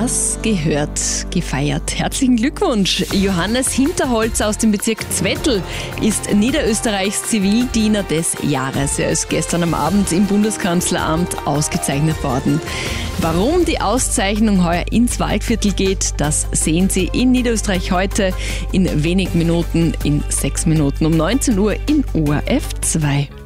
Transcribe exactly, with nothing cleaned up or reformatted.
Das gehört gefeiert. Herzlichen Glückwunsch. Johannes Hinterholz aus dem Bezirk Zwettl ist Niederösterreichs Zivildiener des Jahres. Er ist gestern am Abend im Bundeskanzleramt ausgezeichnet worden. Warum die Auszeichnung heuer ins Waldviertel geht, das sehen Sie in Niederösterreich heute in wenigen Minuten, in sechs Minuten um neunzehn Uhr in O R F zwei.